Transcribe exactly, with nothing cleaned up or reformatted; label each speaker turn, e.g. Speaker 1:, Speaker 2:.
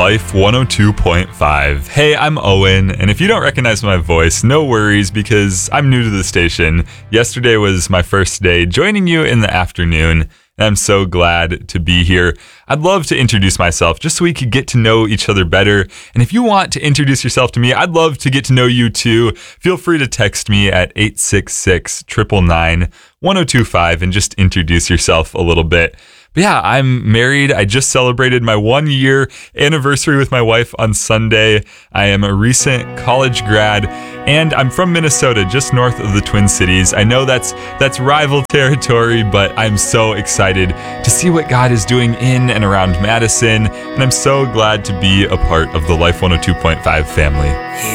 Speaker 1: Life one oh two point five. Hey, I'm Owen, and if you don't recognize my voice, no worries because I'm new to the station. Yesterday was my first day joining you in the afternoon, and I'm so glad to be here. I'd love to introduce myself just so we could get to know each other better. And if you want to introduce yourself to me, I'd love to get to know you too. Feel free to text me at eight six six, nine nine nine, one oh two five and just introduce yourself a little bit. But yeah, I'm married. I just celebrated my one year anniversary with my wife on Sunday. I am a recent college grad, and I'm from Minnesota, just north of the Twin Cities. I know that's that's rival territory, but I'm so excited to see what God is doing in and around Madison, and I'm so glad to be a part of the Life one oh two point five family.